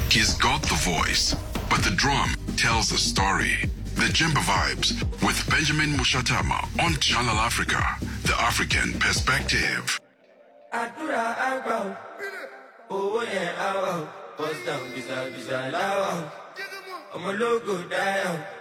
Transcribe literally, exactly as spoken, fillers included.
He's got the voice, but the drum tells the story. The Jimba Vibes with Benjamin Mushatama on Channel Africa, the African perspective. Adura agba, oh yeah, agba, bust down, bisa bisa lawa, I'm a logo die.